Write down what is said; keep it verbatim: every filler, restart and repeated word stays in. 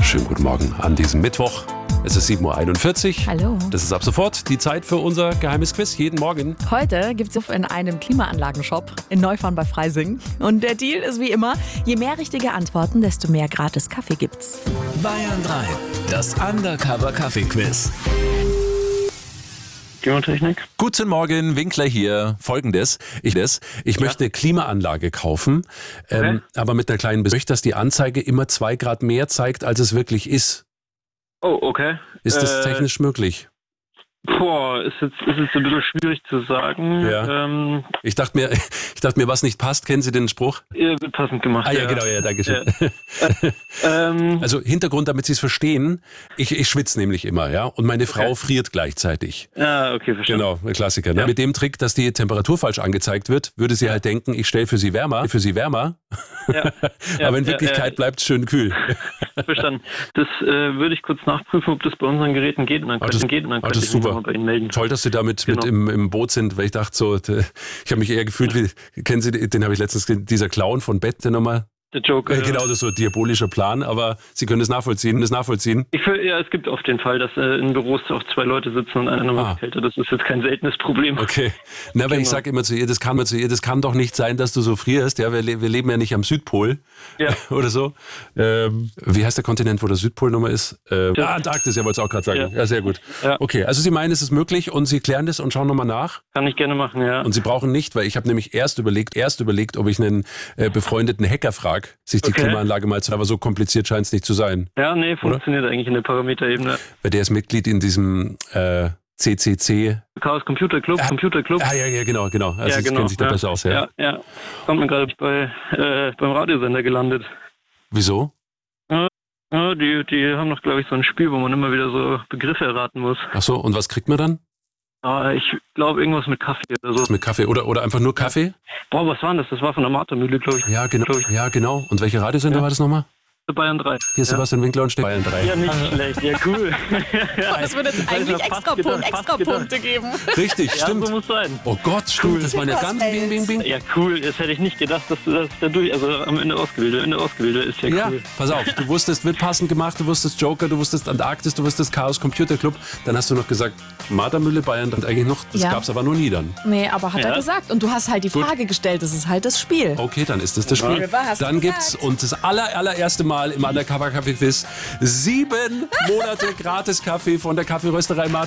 Schönen guten Morgen an diesem Mittwoch. Es ist sieben Uhr einundvierzig. Hallo. Das ist ab sofort die Zeit für unser geheimes Quiz jeden Morgen. Heute gibt es in einem Klimaanlagenshop in Neufahren bei Freising. Und der Deal ist wie immer, je mehr richtige Antworten, desto mehr gratis Kaffee gibt's. Bayern drei, das Undercover-Kaffee-Quiz. Klimatechnik. Guten Morgen, Winkler hier. Folgendes. Ich, das, ich Ja. möchte eine Klimaanlage kaufen, ähm, Okay. aber mit einer kleinen Bes- dass die Anzeige immer zwei Grad mehr zeigt, als es wirklich ist. Oh, okay. Ist das Äh, technisch möglich? Boah, ist jetzt, ist jetzt ein bisschen schwierig zu sagen. Ja. Ähm, Ich dachte mir, ich dachte mir, was nicht passt, kennen Sie den Spruch? ihr wird passend gemacht. Ah ja, genau, ja, danke schön. Ähm, Also Hintergrund, damit Sie es verstehen, ich, ich schwitze nämlich immer, ja, und meine Frau Okay. friert gleichzeitig. ja, okay, verstanden. Genau, ein Klassiker. Ne? Ja. Mit dem Trick, dass die Temperatur falsch angezeigt wird, würde sie halt denken, ich stelle für sie wärmer, für sie wärmer, Ja, ja, aber in ja, Wirklichkeit ja, bleibt es schön kühl. verstanden. Das äh, würde ich kurz nachprüfen, ob das bei unseren Geräten geht. Und dann Ah, könnte das- geht und dann ah, könnte das ich ist mich super. nochmal bei Ihnen melden. Toll, dass Sie damit Genau. mit im, im Boot sind, weil ich dachte so, d- ich habe mich eher gefühlt wie, kennen Sie, den habe ich letztens, ge- dieser Clown von Bett, der nochmal, Der Joker. äh, genau, das ist so ein diabolischer Plan, aber Sie können das nachvollziehen, das nachvollziehen. Ich, fühl- ja, es gibt oft den Fall, dass äh, in Büros auch zwei Leute sitzen und einer nochmal Ah. kälter. Das ist jetzt kein seltenes Problem. Okay. Na, aber ich Genau. sage immer zu ihr, das kann, zu ihr, das kann doch nicht sein, dass du so frierst. Ja, wir, le- wir leben ja nicht am Südpol Ja. oder so. Ähm, wie heißt der Kontinent, wo der Südpol nochmal ist? Ähm, Ja. ja, Antarktis, ja, wollte ich auch gerade sagen. Ja. Ja. sehr gut. Ja. Okay, also Sie meinen, es ist möglich und Sie klären das und schauen nochmal nach. Kann ich gerne machen, ja. Und Sie brauchen nicht, weil ich habe nämlich erst überlegt, erst überlegt, ob ich einen äh, befreundeten Hacker frage, sich die Okay. Klimaanlage mal zu, aber so kompliziert scheint es nicht zu sein. Ja, nee, funktioniert eigentlich in der Parameterebene. Weil der ist Mitglied in diesem äh, C C C. Chaos Computer Club, Ah, Computer Club. Ah, ja, ja, genau, genau. Also ja, Sie genau. kennen sich da ja. besser aus, ja. Ja, ja. Kommt mir gerade bei äh, beim Radiosender gelandet. Wieso? Ja, die, die haben noch, glaube ich, so ein Spiel, wo man immer wieder so Begriffe erraten muss. Ach so, und was kriegt man dann? Aber ich glaube, irgendwas mit Kaffee oder so. Mit Kaffee oder, oder einfach nur Kaffee? Boah, was war denn das? Das war von der Martermühle, glaube ich. Ja, genau. Glaub ich. Ja, genau. Und welche Radiosender Ja. war das nochmal? Bayern drei. Hier ist ja. Sebastian Winkler und Steff. Bayern drei. Ja, nicht schlecht. Ja, cool. Und es würde jetzt Das hab ich eigentlich mir fast extra, gedacht, Punkte, fast extra gedacht. Punkte geben. Richtig, Ja, stimmt. so muss sein. Oh Gott, stimmt. Das waren ja Was ganz fällt? bing, bing, bing. Ja, cool. Das hätte ich nicht gedacht, dass du das da durch, also am Ende ausgewählt, am Ende ausgewählt ist ja Ja, cool. pass auf. Du wusstest, wird passend gemacht. Du wusstest Joker, du wusstest Antarktis, du wusstest Chaos Computer Club. Dann hast du noch gesagt, Martermühle, Bayern drei. Eigentlich noch, das Ja. gab's aber nur nie dann. Nee, aber hat Ja. er gesagt. Und du hast halt die Frage gestellt, das ist halt das Spiel. Okay, dann ist das das Spiel. River, hast du Dann gesagt. gibt's, und das aller, allererste Mal im Undercover Kaffee Quiz, sieben Monate gratis Kaffee von der Kaffeerösterei Martin.